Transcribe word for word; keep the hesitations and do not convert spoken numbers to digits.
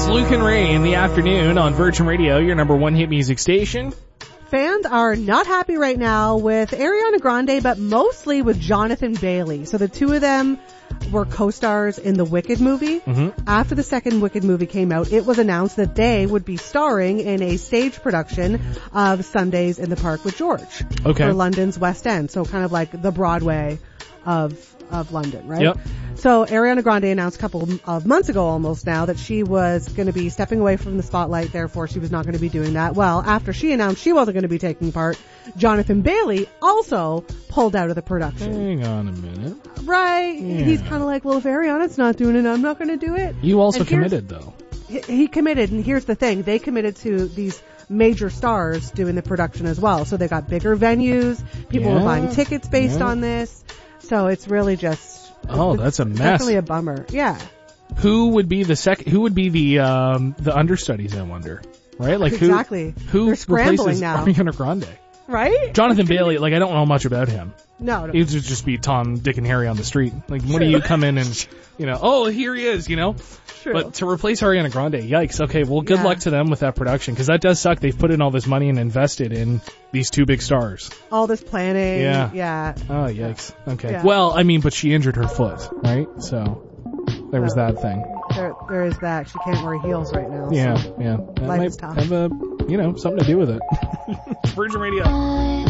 It's Luke and Ray in the afternoon on Virgin Radio, your number one hit music station. Fans are not happy right now with Ariana Grande, but mostly with Jonathan Bailey. So the two of them were co-stars in the Wicked movie. Mm-hmm. After the second Wicked movie came out, it was announced that they would be starring in a stage production of Sundays in the Park with George. Okay. For London's West End. So kind of like the Broadway of of London, right? Yep. So Ariana Grande announced a couple of months ago almost now that she was going to be stepping away from the spotlight, therefore she was not going to be doing that. Well, after she announced she wasn't going to be taking part, Jonathan Bailey also pulled out of the production. Hang on a minute. Right. Yeah. He's kind of like, well, if Ariana's not doing it, I'm not going to do it. You also And here's- committed, though. He, he committed, and here's the thing. They committed to these major stars doing the production as well. So they got bigger venues. People Yeah. were buying tickets based Yeah. on this. So it's really just... Oh, it's that's a mess. Definitely a bummer. Yeah. Who would be the second? Who would be the um the understudies? I wonder. Right? Like who? Exactly. Who They're scrambling replaces now. Ariana Grande? Right? Jonathan Bailey. Like I don't know much about him. No, no. He would just be Tom, Dick, and Harry on the street. Like when do you come in and you know? Oh, here he is. You know. True. But to replace Ariana Grande, yikes. Okay, well, good Yeah. luck to them with that production because that does suck. They've put in all this money and invested in these two big stars. All this planning. Yeah. Yeah. Oh, yikes. Okay. Yeah. Well, I mean, but she injured her foot, right? So there was Well, that thing. There, there is that. She can't wear heels right now. Yeah, So yeah. That life might is tough. have a, you know, something to do with it. Virgin Radio.